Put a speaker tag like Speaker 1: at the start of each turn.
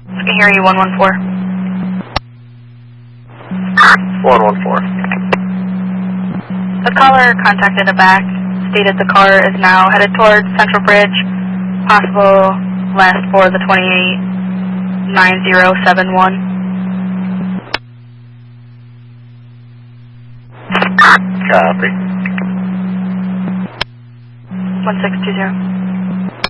Speaker 1: I can hear you, 114.
Speaker 2: 114.
Speaker 1: The caller contacted the back, stated the car is now headed towards Central Bridge, possible last for the 289071.
Speaker 2: Copy.
Speaker 1: 1620.